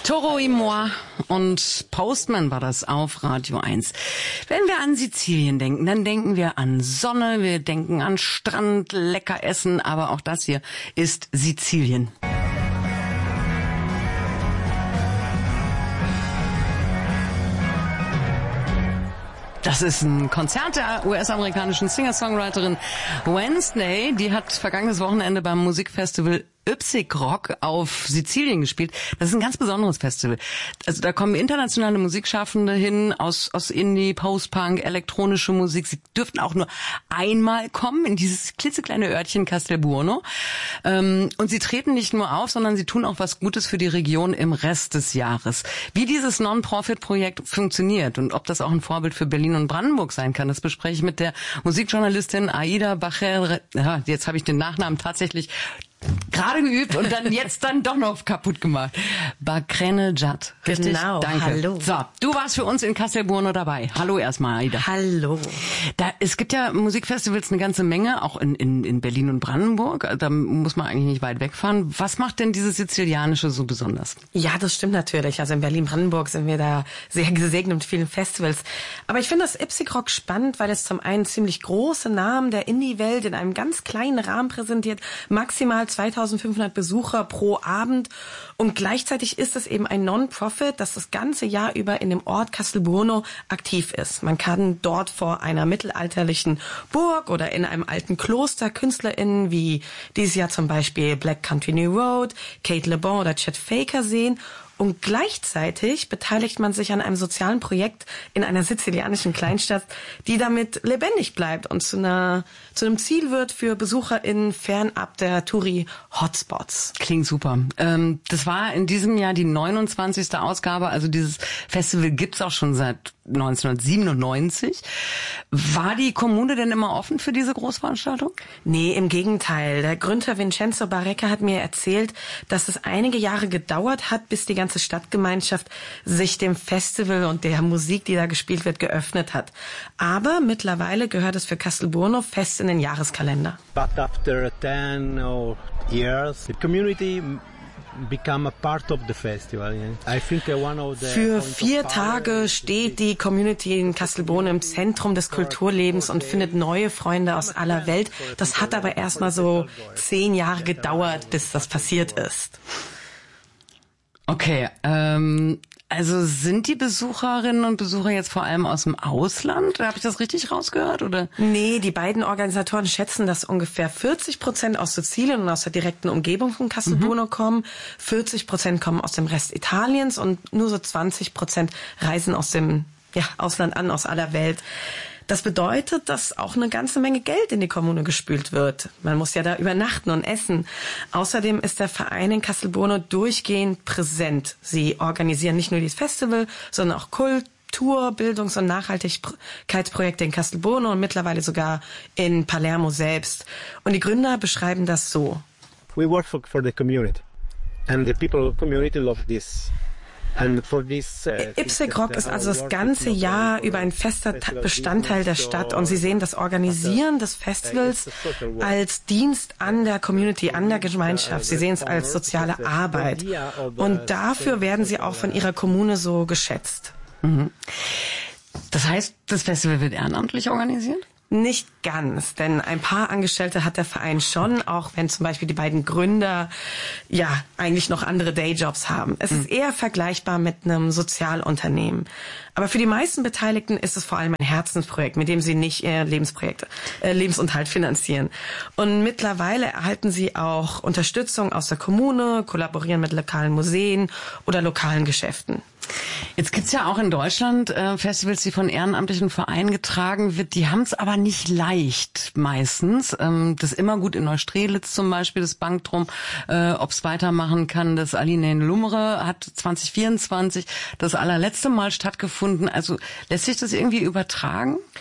Toro y Moi und Postman war das auf Radio 1. Wenn wir an Sizilien denken, dann denken wir an Sonne, wir denken an Strand, lecker essen, aber auch das hier ist Sizilien. Das ist ein Konzert der US-amerikanischen Singer-Songwriterin Wednesday. Die hat vergangenes Wochenende beim Musikfestival Ypsigrock auf Sizilien gespielt. Das ist ein ganz besonderes Festival. Also da kommen internationale Musikschaffende hin aus Indie, Post-Punk, elektronische Musik. Sie dürften auch nur einmal kommen in dieses klitzekleine Örtchen Castelbuono. Und sie treten nicht nur auf, sondern sie tun auch was Gutes für die Region im Rest des Jahres. Wie dieses Non-Profit-Projekt funktioniert und ob das auch ein Vorbild für Berlin und Brandenburg sein kann, das bespreche ich mit der Musikjournalistin Aida Bacher. Ja, jetzt habe ich den Nachnamen tatsächlich gerade geübt und dann doch noch kaputt gemacht. Bakrenejad. Richtig? Genau. Danke. Hallo. So, du warst für uns in Castelbuono dabei. Hallo erstmal, Aida. Hallo. Es gibt ja Musikfestivals eine ganze Menge, auch in Berlin und Brandenburg. Da muss man eigentlich nicht weit wegfahren. Was macht denn dieses Sizilianische so besonders? Ja, das stimmt natürlich. Also in Berlin-Brandenburg sind wir da sehr gesegnet mit vielen Festivals. Aber ich finde das Ypsigrock spannend, weil es zum einen ziemlich große Namen der Indie-Welt in einem ganz kleinen Rahmen präsentiert. Maximal 2500 Besucher pro Abend. Und gleichzeitig ist es eben ein Non-Profit, das ganze Jahr über in dem Ort Castelbuono aktiv ist. Man kann dort vor einer mittelalterlichen Burg oder in einem alten Kloster KünstlerInnen wie dieses Jahr zum Beispiel Black Country New Road, Kate Le Bon oder Chet Faker sehen. Und gleichzeitig beteiligt man sich an einem sozialen Projekt in einer sizilianischen Kleinstadt, die damit lebendig bleibt und zu einem Ziel wird für BesucherInnen fernab der Touri-Hotspots. Klingt super. Das war in diesem Jahr die 29. Ausgabe, also dieses Festival gibt's auch schon seit 1997. War die Kommune denn immer offen für diese Großveranstaltung? Nee, im Gegenteil. Der Gründer Vincenzo Barreca hat mir erzählt, dass es einige Jahre gedauert hat, bis die ganze Stadtgemeinschaft sich dem Festival und der Musik, die da gespielt wird, geöffnet hat. Aber mittlerweile gehört es für Castelbuono fest in den Jahreskalender. But after 10 years, the community become a part of the festival. I think one of the Für 4 Tage steht die Community in Castelbuono im Zentrum des Kulturlebens und findet neue Freunde aus aller Welt. Das hat aber erstmal so 10 Jahre gedauert, bis das passiert ist. Okay, also sind die Besucherinnen und Besucher jetzt vor allem aus dem Ausland? Habe ich das richtig rausgehört, oder? Nee, die beiden Organisatoren schätzen, dass ungefähr 40% aus Sizilien und aus der direkten Umgebung von Castelbuono kommen. 40% kommen aus dem Rest Italiens und nur so 20% reisen aus dem Ausland an, aus aller Welt. Das bedeutet, dass auch eine ganze Menge Geld in die Kommune gespült wird. Man muss ja da übernachten und essen. Außerdem ist der Verein in Castelbuono durchgehend präsent. Sie organisieren nicht nur dieses Festival, sondern auch Kultur, Bildungs- und Nachhaltigkeitsprojekte in Castelbuono und mittlerweile sogar in Palermo selbst. Und die Gründer beschreiben das so. We work for the community and the people of the community love this. Ypsigrock ist also das ganze Jahr über ein fester Bestandteil der Stadt und sie sehen das Organisieren des Festivals als Dienst an der Community, an der Gemeinschaft. Sie sehen es als soziale Arbeit und dafür werden sie auch von ihrer Kommune so geschätzt. Mhm. Das heißt, das Festival wird ehrenamtlich organisiert? Nicht ganz, denn ein paar Angestellte hat der Verein schon, auch wenn zum Beispiel die beiden Gründer eigentlich noch andere Dayjobs haben. Es ist eher vergleichbar mit einem Sozialunternehmen. Aber für die meisten Beteiligten ist es vor allem ein Herzensprojekt, mit dem sie nicht ihr Lebensunterhalt finanzieren. Und mittlerweile erhalten sie auch Unterstützung aus der Kommune, kollaborieren mit lokalen Museen oder lokalen Geschäften. Jetzt gibt's ja auch in Deutschland Festivals, die von ehrenamtlichen Vereinen getragen wird. Die haben es aber nicht leicht meistens. Das Immergut in Neustrelitz zum Beispiel, das Bankdrum, ob's weitermachen kann. Das Aline in Lumre hat 2024 das allerletzte Mal stattgefunden. Also lässt sich das irgendwie übertragen?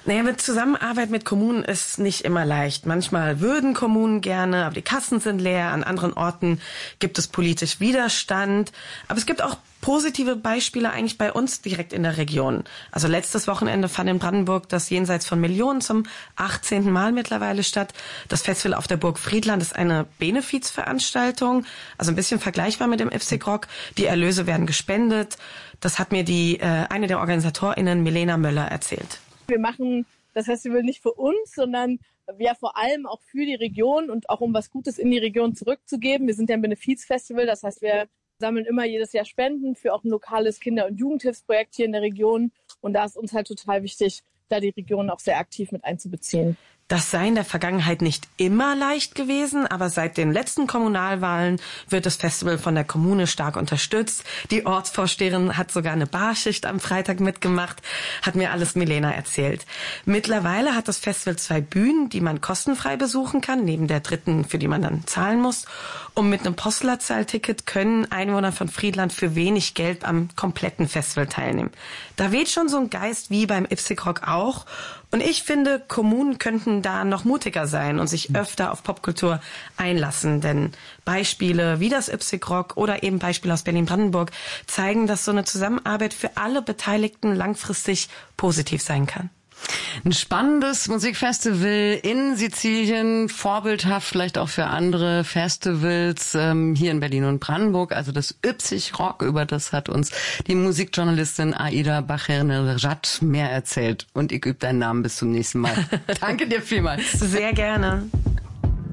Naja, mit Zusammenarbeit mit Kommunen ist nicht immer leicht. Manchmal würden Kommunen gerne, aber die Kassen sind leer. An anderen Orten gibt es politisch Widerstand. Aber es gibt auch positive Beispiele eigentlich bei uns direkt in der Region. Also letztes Wochenende fand in Brandenburg das Jenseits von Millionen zum 18. Mal mittlerweile statt. Das Festival auf der Burg Friedland ist eine Benefizveranstaltung, also ein bisschen vergleichbar mit dem IPSC-Rock. Die Erlöse werden gespendet. Das hat mir eine der OrganisatorInnen, Milena Möller, erzählt. Wir machen das Festival nicht für uns, sondern ja vor allem auch für die Region und auch um was Gutes in die Region zurückzugeben. Wir sind ja ein Benefizfestival, das heißt, wir sammeln immer jedes Jahr Spenden für auch ein lokales Kinder- und Jugendhilfsprojekt hier in der Region. Und da ist uns halt total wichtig, da die Region auch sehr aktiv mit einzubeziehen. Das sei in der Vergangenheit nicht immer leicht gewesen, aber seit den letzten Kommunalwahlen wird das Festival von der Kommune stark unterstützt. Die Ortsvorsteherin hat sogar eine Barschicht am Freitag mitgemacht, hat mir alles Milena erzählt. Mittlerweile hat das Festival 2 Bühnen, die man kostenfrei besuchen kann, neben der dritten, für die man dann zahlen muss. Und mit einem Postleitzahlticket können Einwohner von Friedland für wenig Geld am kompletten Festival teilnehmen. Da weht schon so ein Geist wie beim IPSC-Rock auch. Und ich finde, Kommunen könnten da noch mutiger sein und sich öfter auf Popkultur einlassen. Denn Beispiele wie das IPSC-Rock oder eben Beispiele aus Berlin-Brandenburg zeigen, dass so eine Zusammenarbeit für alle Beteiligten langfristig positiv sein kann. Ein spannendes Musikfestival in Sizilien, vorbildhaft vielleicht auch für andere Festivals hier in Berlin und Brandenburg. Also das IPSC-Rock, über das hat uns die Musikjournalistin Aida Bacher-Nerjat mehr erzählt. Und ich übe deinen Namen bis zum nächsten Mal. Danke dir vielmals. Sehr gerne.